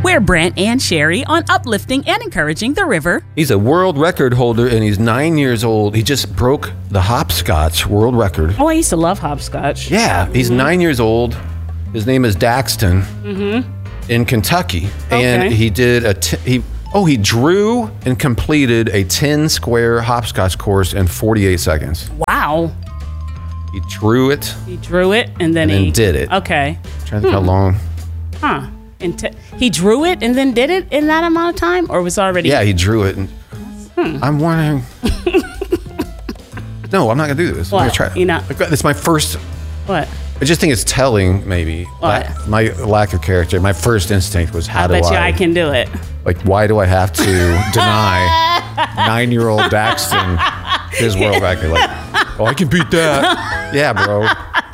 We're Brent and Sherry on uplifting and encouraging the river. He's a world record holder, and he's 9 years old. He just broke the hopscotch world record. Oh, I used to love hopscotch. Yeah, he's 9 years old. His name is Daxton in Kentucky. And Okay. he did he drew and completed a 10-square hopscotch course in 48 seconds. Wow. He drew it He drew it and then and he did it. Okay. Trying to think how long. Huh. He drew it and then did it in that amount of time, or was already? Yeah, he drew it. And I'm wondering. No, I'm not gonna do this. I'm What? gonna try. You're not- It's my first. What? I just think it's telling, maybe. What? My lack of character. My first instinct was, I bet you I can do it. Like, why do I have to deny 9-year-old Daxton his world record? Like, oh, I can beat that. Yeah, bro.